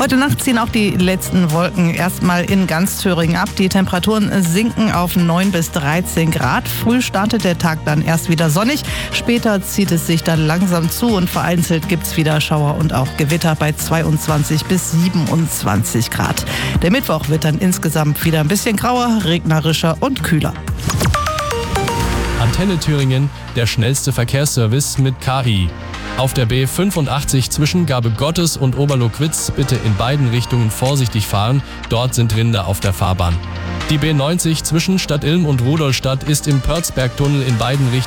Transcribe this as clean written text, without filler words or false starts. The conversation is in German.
Heute Nacht ziehen auch die letzten Wolken erstmal in ganz Thüringen ab. Die Temperaturen sinken auf 9 bis 13 Grad. Früh startet der Tag dann erst wieder sonnig. Später zieht es sich dann langsam zu und vereinzelt gibt es wieder Schauer und auch Gewitter bei 22 bis 27 Grad. Der Mittwoch wird dann insgesamt wieder ein bisschen grauer, regnerischer und kühler. Antenne Thüringen, der schnellste Verkehrsservice mit KI. Auf der B85 zwischen Gabe Gottes und Oberlockwitz bitte in beiden Richtungen vorsichtig fahren, dort sind Rinder auf der Fahrbahn. Die B90 zwischen Stadt Ilm und Rudolstadt ist im Pörzbergtunnel in beiden Richtungen